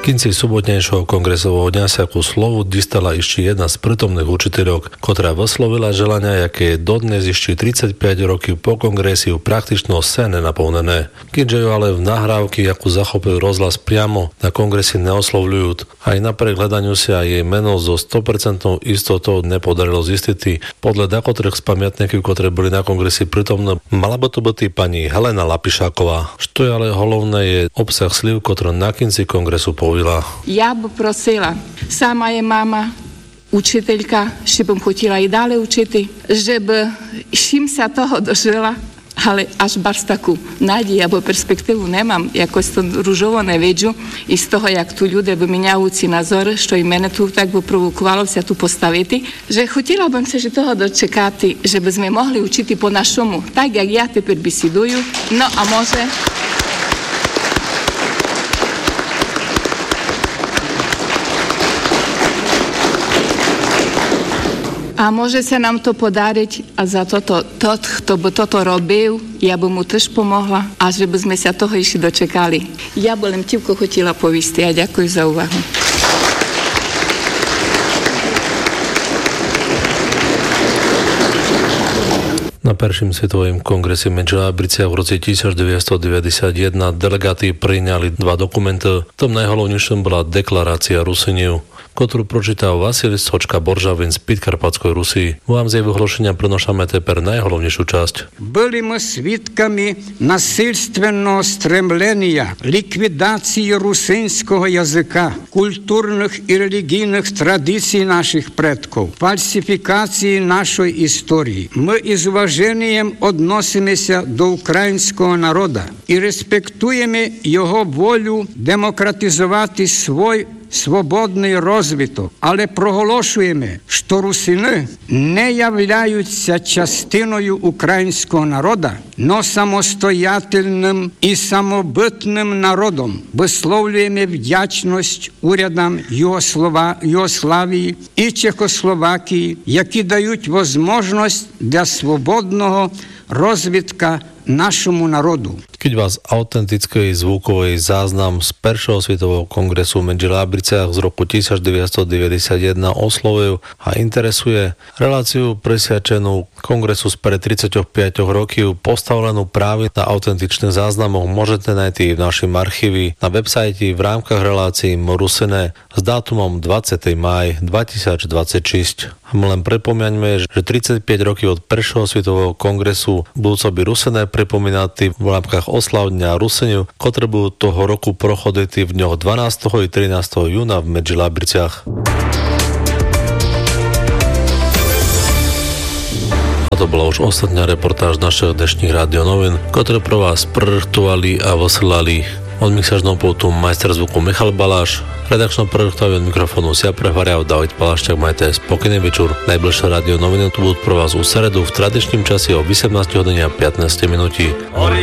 Kінці суботнішого конгресового дня sa ku slovu distala ešte jedna z prítomných učiteľok, ktorá vyslovila želania, jaké dodnes ešte 35 rokov po kongresiu praktično se nenaplnené. Keďže ju ale v nahrávky, akú zachopil rozhlas priamo, na kongresi neoslovľujú, aj napriek hľadaniu sa jej meno so 100% istotou nepodarilo zistiť. Podľa dakotrých z pamiatníkov, ktoré boli na kongresi prítomné, mala by to byť pani Helena Lapišáková. Što je ale hlavné je obsah slív, ktoré na konci kongresu povedala. Я б просила, сама є мама, учителька, щоб хотіла і далі вчити, щоб чимся того дожила, але аж бач таку надію або перспективу не мам, якось то ружово не виджу, і з того, як ту люди виміняють ці назори, що і мене тут так би провокувалося тут поставити, що хотіла б се ж того дочекати, щоб ми могли вчити по-нашому, так як я тепер бесідую, ну а може... А може се нам то подарить, а за тот, хто би то робив, я би му теж помогла, а щоб ми ся того ще дочекали. Я б лемтівку хотіла повісти. Я дякую за увагу. Na Prvým svetovom kongrese v Medželábriciach v roce 1991 delegáti priňali dva dokumenty. V tom najhlavnejšom bola deklarácia Rusiniu, ktorú pročítal Vasil Sočka-Boržavin z Підкарпатської Русі. Вам з її виголошення приношаме тепер найголовнішу часть. Були ми свідками насильственного стремлення ліквідації русинського язика, культурних і релігійних традицій наших предків, фальсифікації нашої історії. Ми із уваженням відносимося до українського народу і респектуємо його волю демократизувати свій свободний розвиток, але проголошуємо, що русини не являються частиною українського народу, но самостоятельним і самобутним народом. Висловлюємо вдячність урядам Югославії і Чехословакії, які дають можливість для свободного розвитку našemu народу. Keď vás autentický zvukový záznam z Prvého svetového kongresu v Medželábriciach z roku 1991 oslovil a interesuje reláciu presviačenú kongresu spred 35 rokov postavenú práve na autentičných záznamoch, môžete nájsť v našom archívi na websajte v rámkach relácií Rusené s dátumom 20. máj 2026. My len pripomeňme, že 35 rokov od Prvého svetového kongresu budú by Rusené pripomínať v rámkach oslav Dňa Ruseniu, ktoré budú toho roku prochodiť v dňoch 12. i 13. júna v Medželábriciach. A to bola už ostatná reportáž našich dnešných radionovín, ktoré pre vás prerechtovali a vysielali od mixážneho pultu majster zvuku Michal Baláš, redakčnou produktovým mikrofónu si ja prehváriav David Palaščák. Majte spokojný večer. Najbližšie radionoviny tu budú pre vás u stredu v tradičnom čase o 18 hodine a 15 minúti.